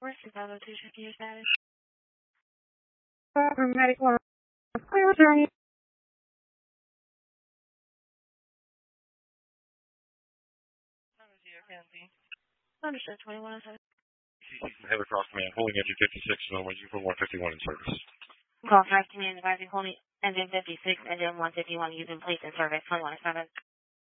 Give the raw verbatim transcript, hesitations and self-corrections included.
Where's two five oh two checking your status? Paramedic one. Clear journey. Understood, twenty-one oh seven. Heather Cross Command, holding engine fifty-six, and waiting for one fifty-one in service. Call Cross Command advising holding engine fifty-six, engine one fifty-one, you've been placed in service, twenty-one oh seven.